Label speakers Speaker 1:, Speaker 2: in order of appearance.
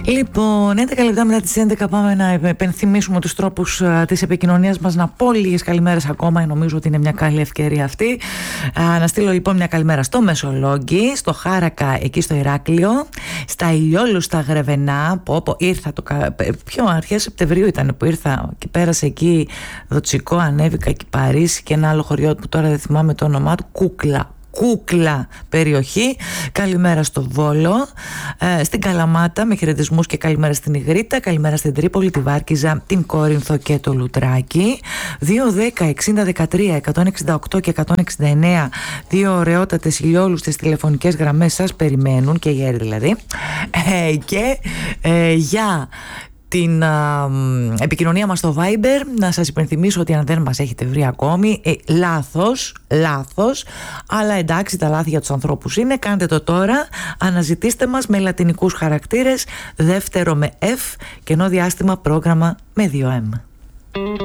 Speaker 1: Λοιπόν, 11 λεπτά μετά τις 11 πάμε να επενθυμίσουμε τους τρόπους της επικοινωνίας μας. Να πω λίγες καλημέρες ακόμα, νομίζω ότι είναι μια καλή ευκαιρία αυτή. Να στείλω λοιπόν μια καλημέρα στο Μεσολόγγι, στο Χάρακα εκεί στο Ηράκλειο, στα Ηλιόλου στα Γρεβενά, που ήρθα αρχές Σεπτεμβρίου ήταν που ήρθα και πέρασε εκεί Δοτσικό, ανέβηκα εκεί Παρίσι και ένα άλλο χωριό που τώρα δεν θυμάμαι το όνομά του, Κούκλα περιοχή. Καλημέρα στο Βόλο, στην Καλαμάτα με χαιρετισμούς και καλημέρα στην Ιγρήτα, καλημέρα στην Τρίπολη, τη Βάρκιζα, την Κόρινθο και το Λουτράκι. 2-10-60-13 168 και 169, δύο ωραιότατες ηλιόλους στις τηλεφωνικές γραμμές σας περιμένουν, και γέροι δηλαδή, και για την επικοινωνία μας στο Viber να σας υπενθυμίσω ότι αν δεν μας έχετε βρει ακόμη, λάθος, αλλά εντάξει, τα λάθη για τους ανθρώπους είναι, κάντε το τώρα, αναζητήστε μας με λατινικούς χαρακτήρες, δεύτερο με F, κενό διάστημα πρόγραμμα με 2M.